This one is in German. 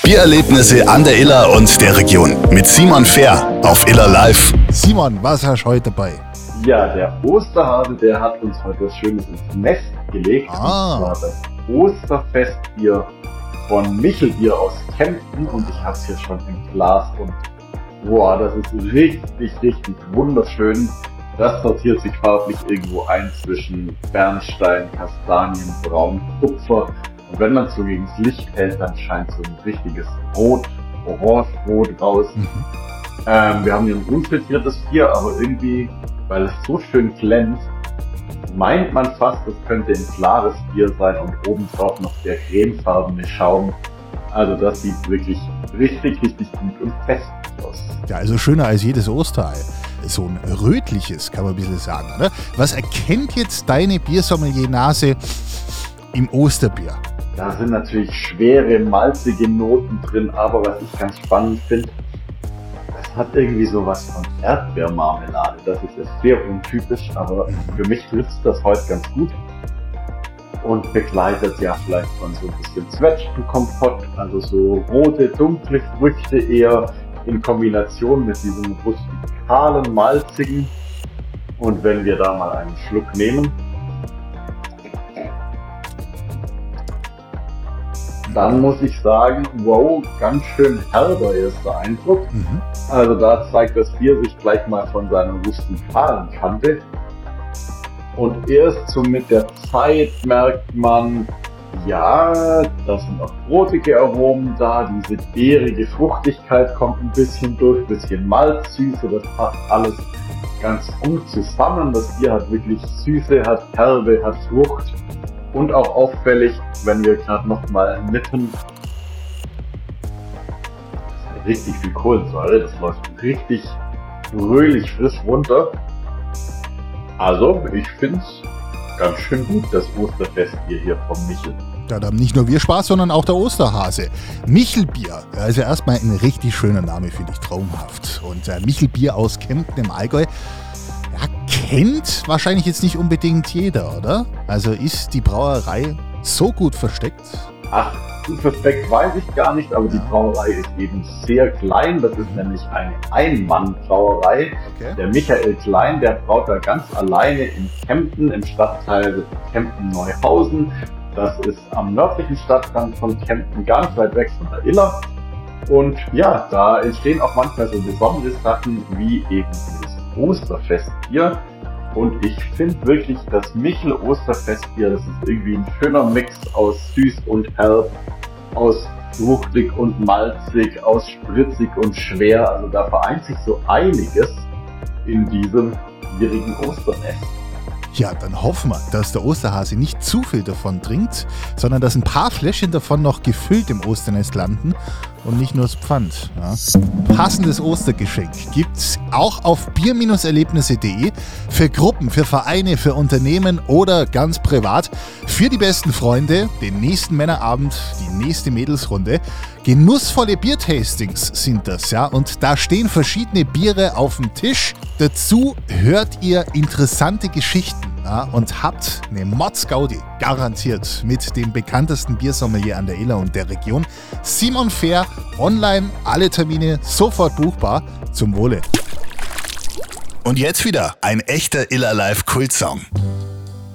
Biererlebnisse an der Iller und der Region mit Simon Fehr auf Iller Live. Simon, was hast du heute dabei? Ja, der Osterhase, der hat uns heute was Schönes ins Nest gelegt. Und zwar das Osterfestbier von Michelbier aus Kempten. Und ich habe es hier schon im Glas. Und boah, das ist richtig wunderschön. Das sortiert sich farblich irgendwo ein zwischen Bernstein, Kastanien, Braun, Kupfer. Und wenn man so gegen das Licht hält, dann scheint so ein richtiges Rot, Orange-Rot raus. Wir haben hier ein unfiltriertes Bier, aber irgendwie, weil es so schön glänzt, meint man fast, es könnte ein klares Bier sein und obendrauf noch der cremefarbene Schaum. Also das sieht wirklich richtig gut und festlich aus. Ja, also schöner als jedes Osterei. So ein rötliches, kann man ein bisschen sagen, oder? Was erkennt jetzt deine Biersommelier-Nase im Osterbier? Da sind natürlich schwere, malzige Noten drin, aber was ich ganz spannend finde, es hat irgendwie sowas von Erdbeermarmelade. Das ist jetzt sehr untypisch, aber für mich trifft das heute ganz gut. Und begleitet ja vielleicht von so ein bisschen Zwetschgenkompott, also so rote, dunkle Früchte eher in Kombination mit diesem rustikalen, malzigen. Und wenn wir da mal einen Schluck nehmen, dann muss ich sagen, wow, ganz schön herber erster Eindruck. Also da zeigt das Bier sich gleich mal von seiner rustikalen Kante. Und erst so mit der Zeit merkt man, ja, da sind auch brotige Aromen da, diese beerige Fruchtigkeit kommt ein bisschen durch, bisschen Malzsüße, das passt alles ganz gut zusammen. Das Bier hat wirklich Süße, hat Herbe, hat Frucht. Und auch auffällig, wenn wir gerade nochmal nippen, richtig viel Kohlensäure, das läuft richtig fröhlich frisch runter. Also, ich finde es ganz schön gut, das Osterfestbier hier vom Michel. Ja, da haben nicht nur wir Spaß, sondern auch der Osterhase. Michelbier, also erstmal ein richtig schöner Name, finde ich traumhaft. Und Michelbier aus Kempten im Allgäu, ja, kennt wahrscheinlich jetzt nicht unbedingt jeder, oder? Also ist die Brauerei so gut versteckt? Ach, gut versteckt weiß ich gar nicht, aber die Brauerei ist eben sehr klein. Das ist nämlich eine Ein-Mann-Brauerei. Okay. Der Michael Klein, der braut da ganz alleine in Kempten, im Stadtteil Kempten-Neuhausen. Das ist am nördlichen Stadtrand von Kempten, ganz weit weg von der Iller. Und ja, da entstehen auch manchmal so besondere Sachen wie eben dieses Osterfestbier. Und ich finde wirklich, das Michel Osterfestbier, das ist irgendwie ein schöner Mix aus süß und herb, aus fruchtig und malzig, aus spritzig und schwer. Also da vereint sich so einiges in diesem bierigen Osternest. Ja, dann hoffen wir, dass der Osterhase nicht zu viel davon trinkt, sondern dass ein paar Fläschchen davon noch gefüllt im Osternest landen und nicht nur das Pfand. Ja. Passendes Ostergeschenk gibt's auch auf bier-erlebnisse.de für Gruppen, für Vereine, für Unternehmen oder ganz privat für die besten Freunde, den nächsten Männerabend, die nächste Mädelsrunde. Genussvolle Biertastings sind das, ja, und da stehen verschiedene Biere auf dem Tisch. Dazu hört ihr interessante Geschichten, ja, und habt eine Mordsgaudi garantiert mit dem bekanntesten Biersommelier an der Iller und der Region, Simon Fehr. Online alle Termine sofort buchbar. Zum Wohle. Und jetzt wieder ein echter Iller Live Kultsong.